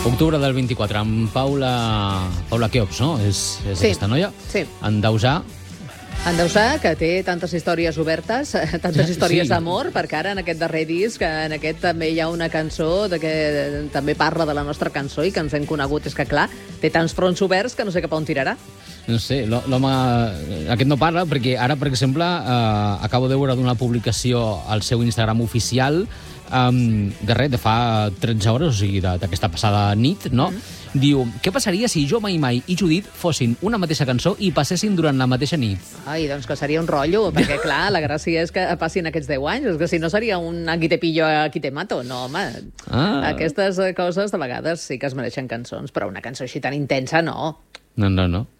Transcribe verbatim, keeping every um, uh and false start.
Octubre del vint-i-quatre, amb Paula... Paula Keops, no? És, és Sí. aquesta noia? Sí. Endausar. Endausar, que té tantes històries obertes, tantes històries Sí. d'amor, perquè ara en aquest darrer disc, en aquest també hi ha una cançó de que també parla de la nostra cançó i que ens hem conegut. És que, clar, té tants fronts oberts que no sé cap on tirarà. No sé, l'home... Aquest no parla, perquè ara, per exemple, eh, acabo de veure d'una publicació al seu Instagram oficial um, de res, de fa tretze hores, o sigui, d'aquesta passada nit, no? Mm. Diu, què passaria si Jo Mai Mai i Judit fossin una mateixa cançó i passessin durant la mateixa nit? Ai, doncs que seria un rotllo, perquè, clar, la gràcia és que passin aquests deu anys. És que si no seria un aquí te pillo, aquí te mato. No, home, Ah. aquestes coses de vegades sí que es mereixen cançons, però una cançó així tan intensa, no. No, no, no.